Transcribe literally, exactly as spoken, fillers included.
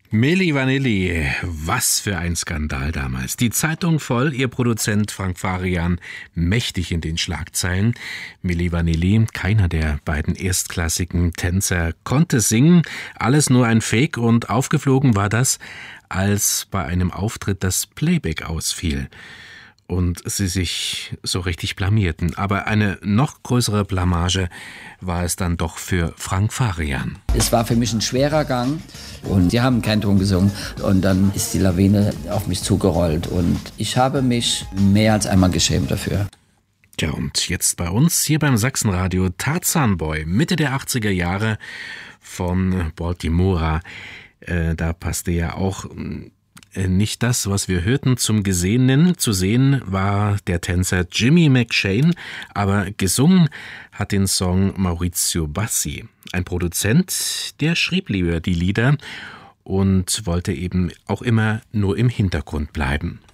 Milli Vanilli, was für ein Skandal damals. Die Zeitung voll, ihr Produzent Frank Farian mächtig in den Schlagzeilen. Milli Vanilli, keiner der beiden erstklassigen Tänzer, konnte singen, alles nur ein Fake, und aufgeflogen war das, als bei einem Auftritt das Playback ausfiel und sie sich so richtig blamierten. Aber eine noch größere Blamage war es dann doch für Frank Farian. Es war für mich ein schwerer Gang und sie haben keinen Ton gesungen. Und dann ist die Lawine auf mich zugerollt und ich habe mich mehr als einmal geschämt dafür. Ja, und jetzt bei uns hier beim Sachsenradio Tarzan Boy, Mitte der achtziger Jahre von Baltimora. Äh, da passte ja auch nicht das, was wir hörten, zum Gesehenen. Zu sehen war der Tänzer Jimmy McShane, aber gesungen hat den Song Maurizio Bassi. Ein Produzent, der schrieb lieber die Lieder und wollte eben auch immer nur im Hintergrund bleiben.